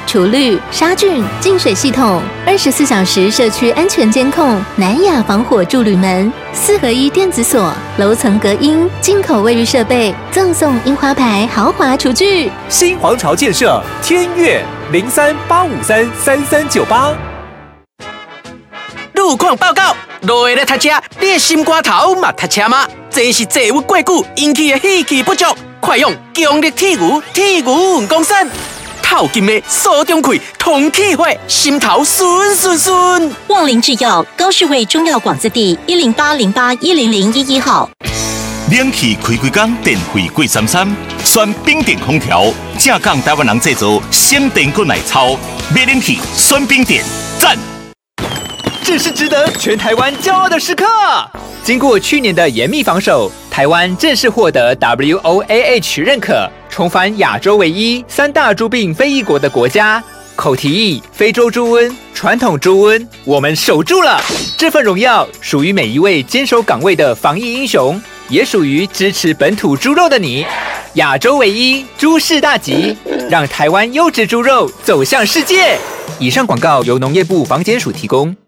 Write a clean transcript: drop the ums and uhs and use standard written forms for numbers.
除氯、杀菌、净水系统，24小时社区安全监控，南亚防火助旅门，4合1电子锁，楼层隔音，进口卫浴设备，赠送樱花牌豪华厨具。 新皇朝建设天悦03-853-3398。 路况报告，落下来读车，你的心肝头嘛读车吗？这是坐郁过久引起的气气不足，快用强力铁牛运功散。透金的锁中气，通气血，心头顺顺顺。 旺林制药高士卫中药广字第108081001号。 冷气开几工，电费贵33，选冰点空调，正港台湾人制造，省电更耐操。买冷气选冰点，赞！ 这是值得全台湾骄傲的时刻。经过去年的严密防守，台湾正式获得 WOAH 认可，重返亚洲唯一3大猪病非裔国的国家。口蹄疫、非洲猪瘟、传统猪瘟，我们守住了。这份荣耀属于每一位坚守岗位的防疫英雄，也属于支持本土猪肉的你。亚洲唯一，猪市大吉，让台湾优质猪肉走向世界。以上广告由农业部防检署提供。